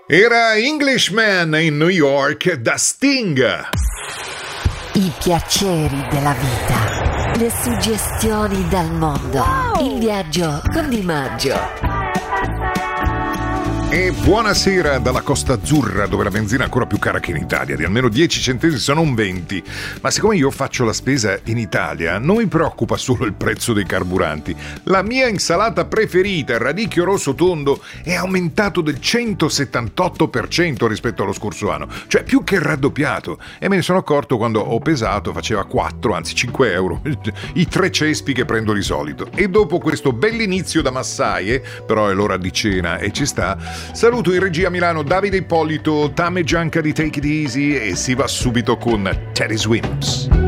Era Englishman in New York da Sting. I piaceri della vita, le suggestioni dal mondo, il viaggio con Di Maggio. E buonasera dalla Costa Azzurra, dove la benzina è ancora più cara che in Italia, di almeno 10 centesimi, se non 20. Ma siccome io faccio la spesa in Italia, non mi preoccupa solo il prezzo dei carburanti. La mia insalata preferita, il radicchio rosso tondo, è aumentato del 178% rispetto allo scorso anno, cioè più che raddoppiato. E me ne sono accorto quando ho pesato, faceva 4, anzi 5 euro, i 3 cespi che prendo di solito. E dopo questo bell'inizio da massaie, però è l'ora di cena e ci sta, saluto in regia a Milano Davide Ippolito, Tame Gianca di Take It Easy e si va subito con Teddy Swims.